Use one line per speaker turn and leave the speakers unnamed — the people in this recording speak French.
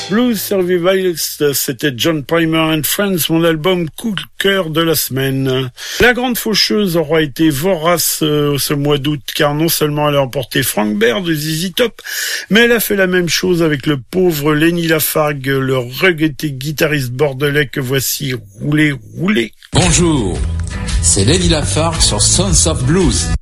Blues Survivalist, c'était John Primer and Friends, mon album coup de cœur de la semaine. La grande faucheuse aura été vorace ce mois d'août, car non seulement elle a emporté Frank Baird de ZZ Top, mais elle a fait la même chose avec le pauvre Lenny Lafargue, le regretté guitariste bordelais que voici rouler.
Bonjour, c'est Lenny Lafargue sur Sons of Blues.